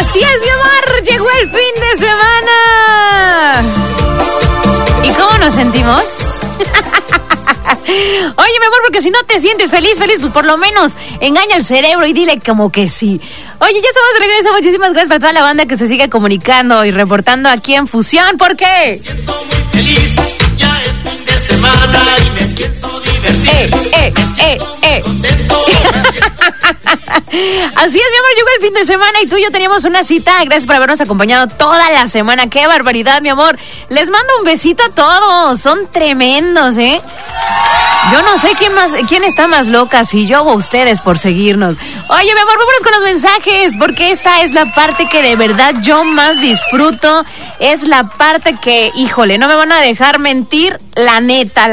Así es, mi amor, llegó el fin de semana. ¿Y cómo nos sentimos? Oye, mi amor, porque si no te sientes feliz, pues por lo menos engaña al cerebro y dile como que sí. Oye, ya estamos de regreso. Muchísimas gracias para toda la banda que se sigue comunicando y reportando aquí en Fusión. ¿Por qué? Me siento muy feliz, ya es fin de semana y me pienso divertir. Me siento muy contento. Así es, mi amor, llegó el fin de semana y tú y yo teníamos una cita. Gracias por habernos acompañado toda la semana. ¡Qué barbaridad, mi amor! Les mando un besito a todos. Son tremendos, ¿eh? Yo no sé quién está más loca, si yo o ustedes, por seguirnos. Oye, mi amor, vámonos con los mensajes, porque esta es la parte que de verdad yo más disfruto. Es la parte que, híjole, no me van a dejar mentir, la neta.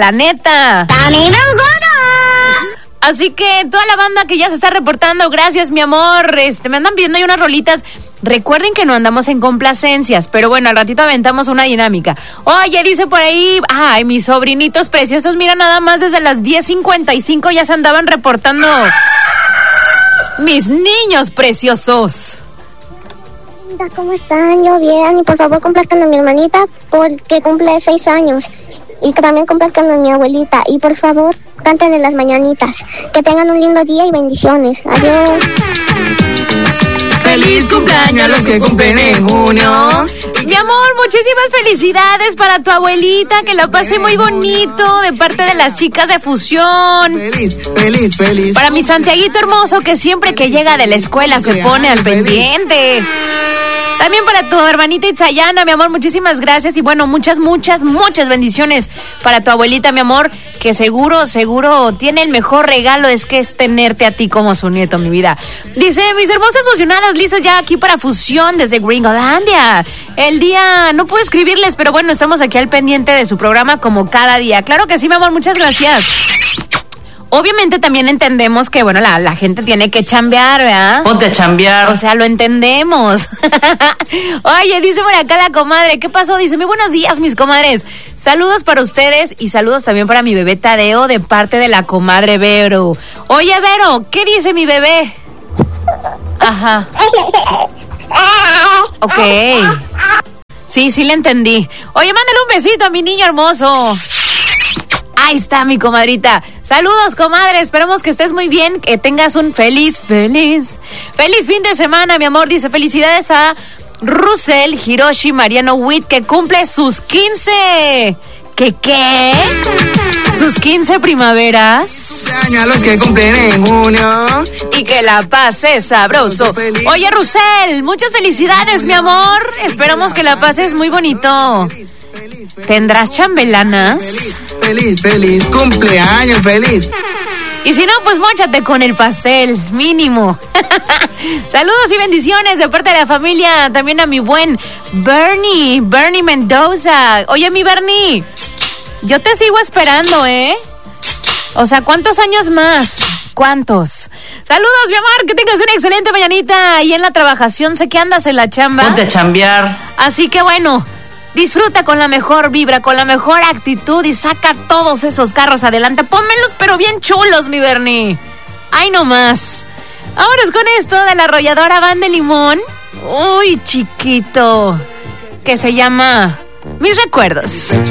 Así que toda la banda que ya se está reportando, gracias, mi amor. Me andan pidiendo ahí unas rolitas. Recuerden que no andamos en complacencias, pero bueno, al ratito aventamos una dinámica. Oye, dice por ahí, ay, mis sobrinitos preciosos, mira, nada más desde las 10:55 ya se andaban reportando. Mis niños preciosos. ¿Cómo están? Yo bien, y por favor complazcan a mi hermanita porque cumple 6 años. Y que también complazcan a mi abuelita. Y por favor, cántenle las mañanitas. Que tengan un lindo día y bendiciones. Adiós. Feliz cumpleaños a los que cumplen en junio. Mi amor, muchísimas felicidades para tu abuelita. Que la pase muy bonito de parte de las chicas de Fusión. Feliz. Para mi Santiaguito hermoso, que siempre que llega de la escuela se pone al pendiente. También para tu hermanita Itzayana, mi amor, muchísimas gracias. Y bueno, muchas bendiciones para tu abuelita, mi amor, que seguro tiene el mejor regalo, es tenerte a ti como su nieto, mi vida. Dice, mis hermosas emocionadas, listas ya aquí para Fusión desde Gringolandia. El día, no puedo escribirles, pero bueno, estamos aquí al pendiente de su programa como cada día. Claro que sí, mi amor, muchas gracias. Obviamente también entendemos que, bueno, la gente tiene que chambear, ¿verdad? Ponte a chambear. O sea, lo entendemos. Oye, dice por acá la comadre, ¿qué pasó? Dice, muy buenos días, mis comadres. Saludos para ustedes y saludos también para mi bebé Tadeo de parte de la comadre Vero. Oye, Vero, ¿qué dice mi bebé? Ajá. Ok. Sí, le entendí. Oye, mándale un besito a mi niño hermoso. Ahí está mi comadrita. Saludos, comadre. Esperemos que estés muy bien, que tengas un feliz fin de semana, mi amor. Dice, felicidades a Russell Hiroshi Mariano Witt, que cumple sus 15. ¿Qué? ¿Sus 15 primaveras? A los que cumplen en junio. Y que la pases sabroso. Oye, Russell, muchas felicidades, mi amor. Esperamos que la pases muy bonito. ¿Tendrás chambelanas? Feliz, cumpleaños, feliz. Y si no, pues móchate con el pastel, mínimo. Saludos y bendiciones de parte de la familia, también a mi buen Bernie Mendoza. Oye, mi Bernie, yo te sigo esperando, ¿eh? O sea, ¿cuántos años más? ¿Cuántos? Saludos, mi amor, que tengas una excelente mañanita y en la trabajación, sé que andas en la chamba. Ponte a chambear. Así que bueno, disfruta con la mejor vibra, con la mejor actitud y saca todos esos carros adelante. Pónmelos pero bien chulos, mi Bernie. Ay, no más. Vámonos con esto de la arrolladora Van de Limón. Uy, chiquito. Que se llama Mis Recuerdos.